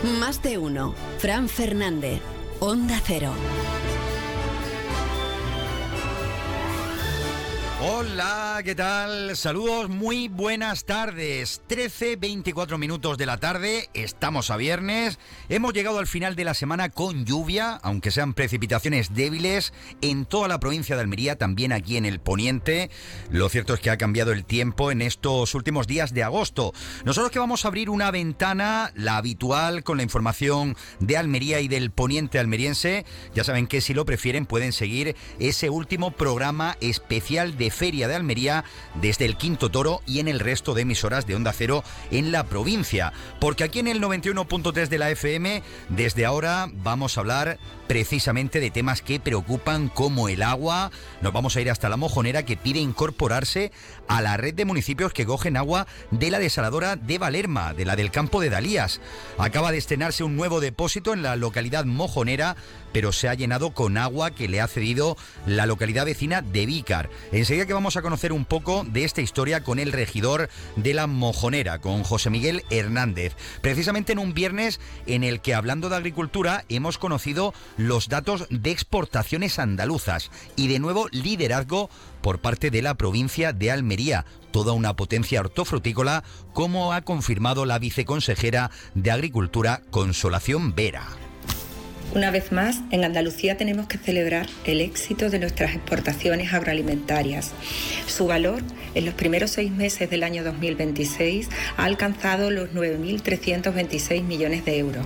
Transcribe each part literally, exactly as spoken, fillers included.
Más de uno. Fran Fernández, Onda Cero. Hola, ¿qué tal? Saludos, muy buenas tardes. trece, veinticuatro minutos de la tarde, estamos a viernes. Hemos llegado al final de la semana con lluvia, aunque sean precipitaciones débiles, en toda la provincia de Almería, también aquí en el poniente. Lo cierto es que ha cambiado el tiempo en estos últimos días de agosto. Nosotros que vamos a abrir una ventana, la habitual, con la información de Almería y del poniente almeriense. Ya saben que si lo prefieren pueden seguir ese último programa especial de Feria de Almería desde el Quinto Toro y en el resto de emisoras de Onda Cero en la provincia, porque aquí en el noventa y uno punto tres de la F M desde ahora vamos a hablar precisamente de temas que preocupan, como el agua. Nos vamos a ir hasta La Mojonera, que pide incorporarse a la red de municipios que cogen agua de la desaladora de Valerma, de la del campo de Dalías. Acaba de estrenarse un nuevo depósito en la localidad mojonera, pero se ha llenado con agua que le ha cedido la localidad vecina de Vícar. Enseguida que vamos a conocer un poco de esta historia con el regidor de la Mojonera, con José Miguel Hernández. Precisamente en un viernes en el que, hablando de agricultura, hemos conocido los datos de exportaciones andaluzas y de nuevo liderazgo por parte de la provincia de Almería, toda una potencia hortofrutícola, como ha confirmado la viceconsejera de Agricultura, Consolación Vera. Una vez más, en Andalucía tenemos que celebrar el éxito de nuestras exportaciones agroalimentarias. Su valor en los primeros seis meses del año dos mil veintiséis ha alcanzado los nueve mil trescientos veintiséis millones de euros,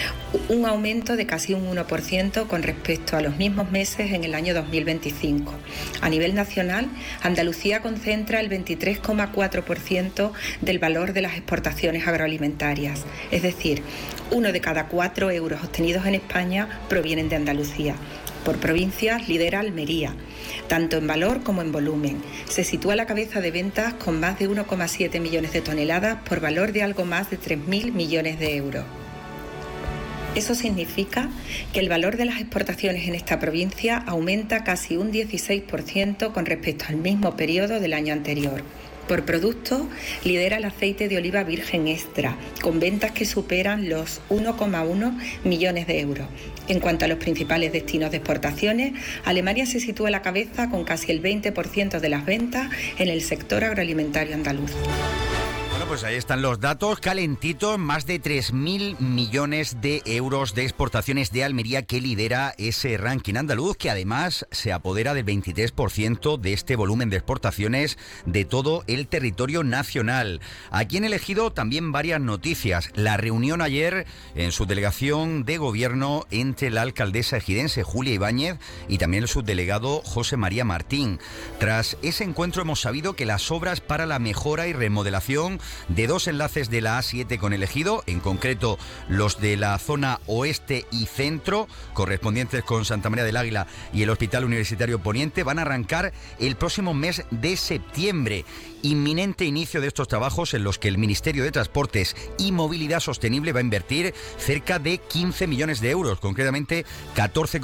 un aumento de casi un uno por ciento con respecto a los mismos meses en el año dos mil veinticinco. A nivel nacional, Andalucía concentra el veintitrés coma cuatro por ciento del valor de las exportaciones agroalimentarias, es decir, uno de cada cuatro euros obtenidos en España provienen de Andalucía. Por provincias lidera Almería, tanto en valor como en volumen. Se sitúa a la cabeza de ventas con más de uno coma siete millones de toneladas por valor de algo más de tres mil millones de euros. Eso significa que el valor de las exportaciones en esta provincia aumenta casi un dieciséis por ciento con respecto al mismo periodo del año anterior. Por producto, lidera el aceite de oliva virgen extra, con ventas que superan los uno coma uno millones de euros. En cuanto a los principales destinos de exportaciones, Alemania se sitúa a la cabeza con casi el veinte por ciento de las ventas en el sector agroalimentario andaluz. Pues ahí están los datos calentitos, más de tres mil millones de euros de exportaciones de Almería, que lidera ese ranking andaluz, que además se apodera del veintitrés por ciento de este volumen de exportaciones de todo el territorio nacional. Aquí en El Ejido también varias noticias. La reunión ayer en su delegación de gobierno entre la alcaldesa ejidense Julia Ibáñez y también el subdelegado José María Martín. Tras ese encuentro hemos sabido que las obras para la mejora y remodelación de dos enlaces de la A siete con El Ejido, en concreto los de la zona oeste y centro, correspondientes con Santa María del Águila y el Hospital Universitario Poniente, van a arrancar el próximo mes de septiembre. Inminente inicio de estos trabajos, en los que el Ministerio de Transportes y Movilidad Sostenible va a invertir cerca de quince millones de euros, concretamente catorce